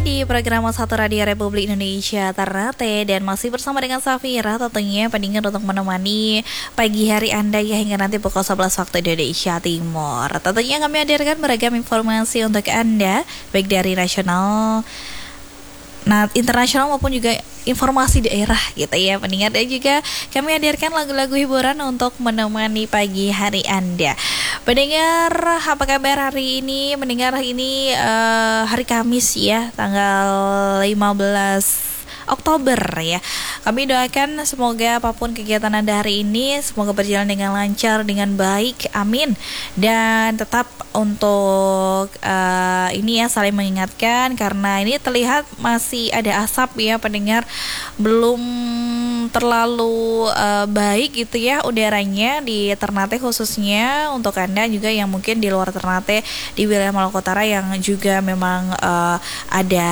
di program Satu Radio Republik Indonesia Ternate dan masih bersama dengan Safira tentunya pendengar untuk menemani pagi hari Anda ya hingga nanti pukul 11 waktu Indonesia Timur. Tentunya kami hadirkan beragam informasi untuk Anda baik dari nasional, internasional maupun juga informasi daerah gitu ya pendengar, dan juga kami hadirkan lagu-lagu hiburan untuk menemani pagi hari Anda. Pendengar, apa kabar hari ini? Mendengar ini hari Kamis ya, tanggal 15 Oktober ya. Kami doakan semoga apapun kegiatan Anda hari ini semoga berjalan dengan lancar, dengan baik, amin. Dan tetap untuk ini ya saling mengingatkan karena ini terlihat masih ada asap ya pendengar, belum terlalu baik gitu ya udaranya di Ternate, khususnya untuk Anda juga yang mungkin di luar Ternate di wilayah Maluku Utara yang juga memang ada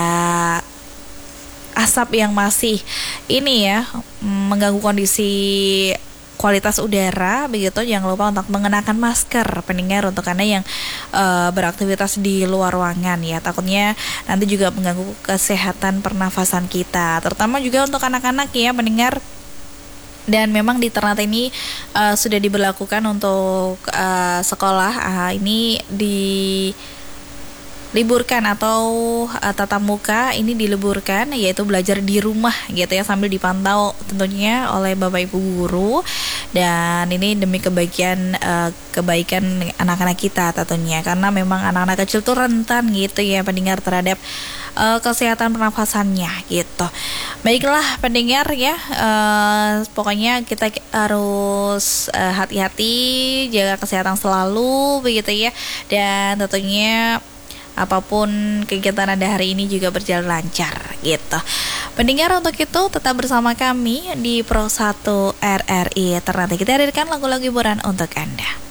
asap yang masih ini ya mengganggu kondisi kualitas udara begitu. Jangan lupa untuk mengenakan masker pendengar untuk Anda yang beraktivitas di luar ruangan ya, takutnya nanti juga mengganggu kesehatan pernafasan kita, terutama juga untuk anak-anak ya pendengar. Dan memang di Ternate ini sudah diberlakukan untuk sekolah ini diliburkan atau tatap muka ini diliburkan, yaitu belajar di rumah gitu ya, sambil dipantau tentunya oleh Bapak Ibu guru, dan ini demi kebaikan anak-anak kita tentunya, karena memang anak-anak kecil tuh rentan gitu ya pendengar terhadap kesehatan pernafasannya gitu. Baiklah pendengar ya, pokoknya kita harus hati-hati, jaga kesehatan selalu begitu ya, dan tentunya apapun kegiatan Anda hari ini juga berjalan lancar gitu. Pendengar, untuk itu tetap bersama kami di Pro 1 RRI Ternate. Kita hadirkan lagu-lagu hiburan untuk Anda.